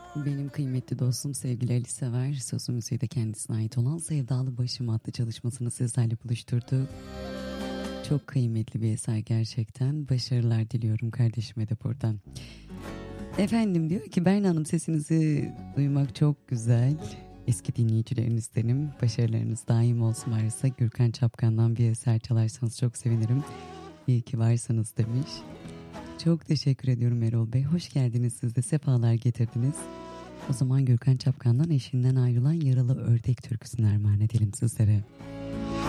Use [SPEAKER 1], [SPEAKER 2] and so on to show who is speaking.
[SPEAKER 1] Benim kıymetli dostum sevgili Ali Sever, sözü müziği de kendisine ait olan Sevdalı Başım adlı çalışmasını sizlerle buluşturdu. Çok kıymetli bir eser gerçekten. Başarılar diliyorum kardeşime de buradan. Efendim diyor ki Berna Hanım, sesinizi duymak çok güzel. Eski dinleyicilerinizdenim. Başarılarınız daim olsun, varsa Gürkan Çapkan'dan bir eser çalarsanız çok sevinirim. İyi ki varsınız demiş. Çok teşekkür ediyorum Erol Bey. Hoş geldiniz, siz de sefalar getirdiniz. O zaman Gürkan Çapkan'dan eşinden ayrılan Yaralı Ördek türküsünü armağan edelim sizlere.